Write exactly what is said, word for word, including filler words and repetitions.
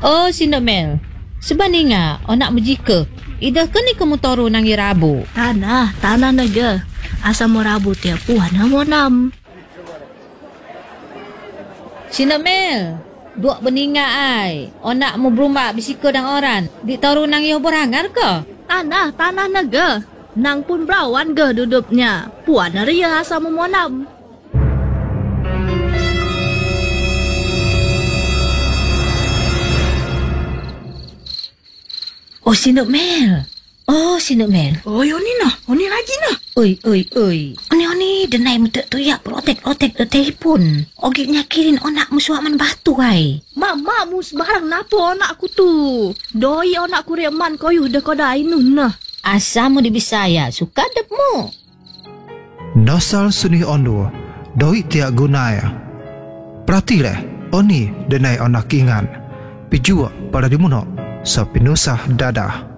Oh, Sinok Mel. Sebandinga onak mujika. Ida ke ni kamu toru nang irabu? Tanah, tanah naga. Asa mo rabu tiap puan mo nam. Sinok Mel. Dua beninga ai. Onak mu berumah bisika dang orang. Di toru nang iyo berangar ke? Tanah, tanah naga. Nang pun berawan ke dudupnya. Puan ria asa mo mo nam. Oh, Sinok Mel. Oh, Sinok Mel. Oh, oni nah. Oni lagi nah. Oi, oi, oi. Oni-oni denai muda tu ya protek-protek de telefon. Ogi nyakirin onak musuak man batu ai. Mama mu sebarang napa anakku tu. Doi anakku reman koyuh de kodai nun nah. Asamu di Bisaya, suka depmu. Nosal suni ondo, doi tiak gunaya. Pratile, oni denai onak ingan. Pijua pada dimunok, sapinusah dadah.